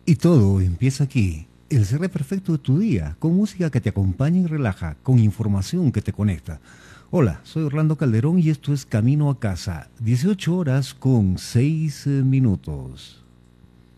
Y todo empieza aquí. El cierre perfecto de tu día, con música que te acompaña y relaja, con información que te conecta. Hola, soy Orlando Calderón y esto es Camino a Casa, 18 horas con 6 minutos.